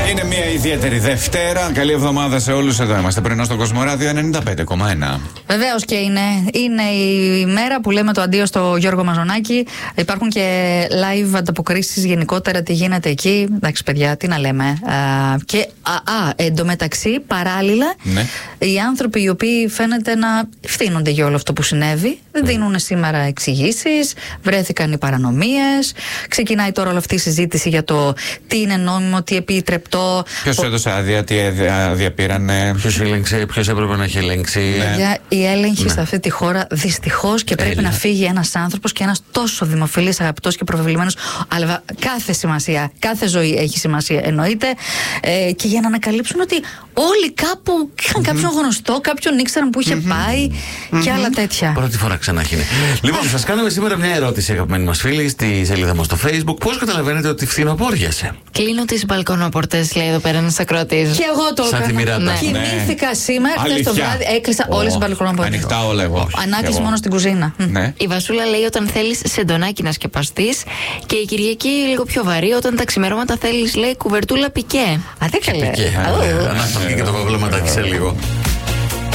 Είναι μια ιδιαίτερη Δευτέρα. Καλή εβδομάδα σε όλους. Εδώ είμαστε πρωινό στο Κοσμοράδιο 95,1. Βεβαίως και είναι η μέρα που λέμε το αντίο στο Γιώργο Μαζονάκη. Υπάρχουν και live ανταποκρίσεις γενικότερα, τι γίνεται εκεί. Εντάξει, παιδιά, τι να λέμε. Και εντωμεταξύ, παράλληλα, ναι, οι άνθρωποι οι οποίοι φαίνεται να ευθύνονται για όλο αυτό που συνέβη, δεν δίνουν σήμερα εξηγήσεις, βρέθηκαν οι παρανομίες. Ξεκινάει τώρα όλη αυτή η συζήτηση για το τι είναι νόμιμο, τι επιτρεπτό. Ποιος έδωσε άδεια, τι άδεια πήρανε, ποιος έλεγξε, ποιος έπρεπε να έχει ελέγξει. Ναι. Οι έλεγχοι σε αυτή τη χώρα δυστυχώς και πρέπει να φύγει ένας άνθρωπος και ένας τόσο δημοφιλής, αγαπητός και προβεβλημένος. Αλλά κάθε σημασία, κάθε ζωή έχει σημασία, εννοείται. Και για να ανακαλύψουν ότι όλοι κάπου είχαν κάποιον γνωστό, κάποιον ήξεραν που είχε πάει και άλλα τέτοια. Πρώτη φορά ξανά γίνει. Λοιπόν, σας κάναμε σήμερα μια ερώτηση, αγαπημένοι μας φίλοι, στη σελίδα μας στο Facebook. Πώς καταλαβαίνετε ότι φθινοπόριασε? Κλείνω τις μπαλκονόπορτες, λέει εδώ πέρα ένας ακροατής. Και εγώ το έκανα. Σαν τη Μιράντα. Ναι. Κοιμήθηκα σήμερα, χθες το βράδυ, έκλεισα όλες τις μπαλκονόπορτες. Ανοιχτά όλα εγώ. Ανάκλειση μόνο στην κουζίνα. Ναι. Η Βασούλα λέει όταν θέλεις σεντονάκι να σκεπαστείς. Και η Κυριακή λίγο πιο βαρύ, όταν τα ξημερώματα θέλεις, λέει, κουβερτούλα πικέ. Α, δεν καλέ. Ανάστηκε και το κοβληματάκι σε λίγο.